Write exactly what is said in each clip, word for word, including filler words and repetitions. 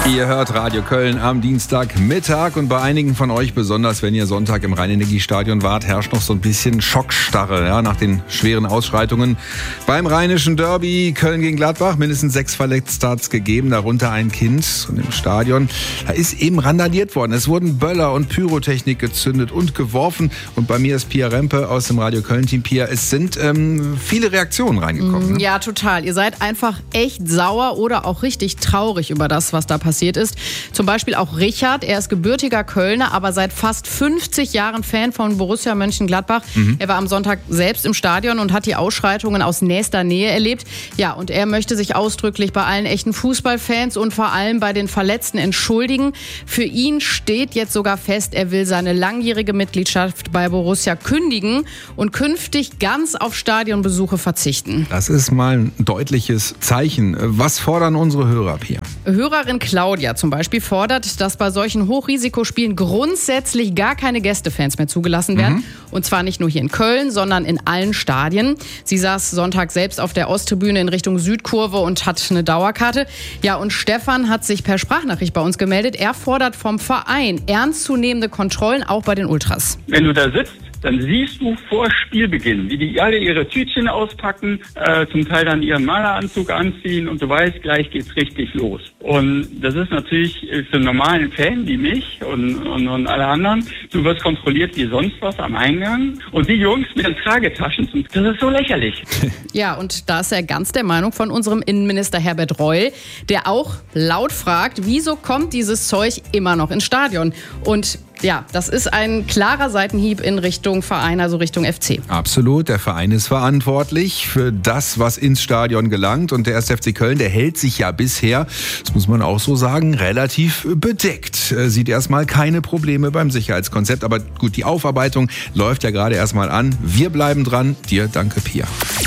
Ihr hört Radio Köln am Dienstagmittag und bei einigen von euch, besonders wenn ihr Sonntag im Rhein-Energie-Stadion wart, herrscht noch so ein bisschen Schockstarre, ja, nach den schweren Ausschreitungen beim Rheinischen Derby Köln gegen Gladbach. Mindestens sechs Verletzte hat es gegeben, darunter ein Kind. Und im Stadion, da ist eben randaliert worden. Es wurden Böller und Pyrotechnik gezündet und geworfen. Und bei mir ist Pia Rempe aus dem Radio Köln-Team. Pia, es sind ähm, viele Reaktionen reingekommen. Ne? Ja, total. Ihr seid einfach echt sauer oder auch richtig traurig über das, was da passiert ist. Zum Beispiel auch Richard, er ist gebürtiger Kölner, aber seit fast fünfzig Jahren Fan von Borussia Mönchengladbach. Mhm. Er war am Sonntag selbst im Stadion und hat die Ausschreitungen aus nächster Nähe erlebt. Ja, und er möchte sich ausdrücklich bei allen echten Fußballfans und vor allem bei den Verletzten entschuldigen. Für ihn steht jetzt sogar fest, er will seine langjährige Mitgliedschaft bei Borussia kündigen und künftig ganz auf Stadionbesuche verzichten. Das ist mal ein deutliches Zeichen. Was fordern unsere Hörer, Pia? Hörerin Claudia zum Beispiel fordert, dass bei solchen Hochrisikospielen grundsätzlich gar keine Gästefans mehr zugelassen werden. Mhm. Und zwar nicht nur hier in Köln, sondern in allen Stadien. Sie saß Sonntag selbst auf der Osttribüne in Richtung Südkurve und hat eine Dauerkarte. Ja, und Stefan hat sich per Sprachnachricht bei uns gemeldet. Er fordert vom Verein ernstzunehmende Kontrollen, auch bei den Ultras. Wenn du da sitzt, dann siehst du vor Spielbeginn, wie die alle ihre Tütchen auspacken, äh, zum Teil dann ihren Maleranzug anziehen und du weißt, gleich geht's richtig los. Und das ist natürlich für einen normalen Fan wie mich und, und, und alle anderen, du wirst kontrolliert wie sonst was am Eingang und die Jungs mit den Tragetaschen, das ist so lächerlich. Ja, und da ist er ganz der Meinung von unserem Innenminister Herbert Reul, der auch laut fragt, wieso kommt dieses Zeug immer noch ins Stadion? Und ja, das ist ein klarer Seitenhieb in Richtung Verein, also Richtung F C. Absolut, der Verein ist verantwortlich für das, was ins Stadion gelangt. Und der erste F C Köln, der hält sich ja bisher, das muss man auch so sagen, relativ bedeckt. Sieht erstmal keine Probleme beim Sicherheitskonzept. Aber gut, die Aufarbeitung läuft ja gerade erstmal an. Wir bleiben dran. Dir danke, Pia.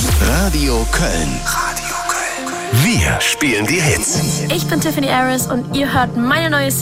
Radio Köln. Radio Köln. Wir spielen die Hits. Ich bin Tiffany Harris und ihr hört meine neue Single